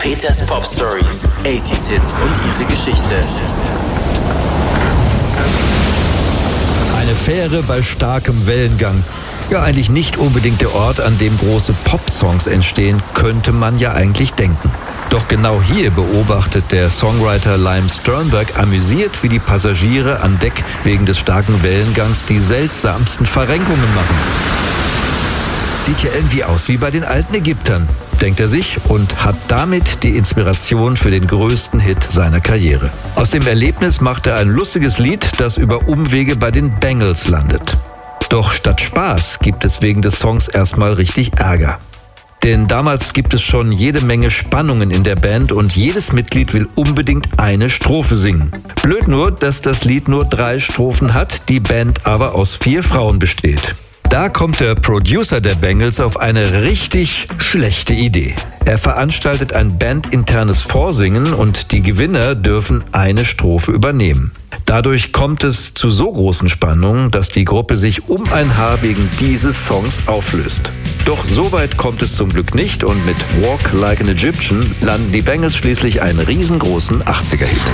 Peters Pop Stories, 80s Hits und ihre Geschichte. Eine Fähre bei starkem Wellengang. Ja, eigentlich nicht unbedingt der Ort, an dem große Pop-Songs entstehen, könnte man ja eigentlich denken. Doch genau hier beobachtet der Songwriter Lime Sternberg amüsiert, wie die Passagiere an Deck wegen des starken Wellengangs die seltsamsten Verrenkungen machen. Sieht ja irgendwie aus wie bei den alten Ägyptern, denkt er sich und hat damit die Inspiration für den größten Hit seiner Karriere. Aus dem Erlebnis macht er ein lustiges Lied, das über Umwege bei den Bangles landet. Doch statt Spaß gibt es wegen des Songs erstmal richtig Ärger. Denn damals gibt es schon jede Menge Spannungen in der Band und jedes Mitglied will unbedingt eine Strophe singen. Blöd nur, dass das Lied nur 3 Strophen hat, die Band aber aus 4 Frauen besteht. Da kommt der Producer der Bangles auf eine richtig schlechte Idee. Er veranstaltet ein bandinternes Vorsingen und die Gewinner dürfen eine Strophe übernehmen. Dadurch kommt es zu so großen Spannungen, dass die Gruppe sich um ein Haar wegen dieses Songs auflöst. Doch so weit kommt es zum Glück nicht und mit Walk Like an Egyptian landen die Bangles schließlich einen riesengroßen 80er-Hit.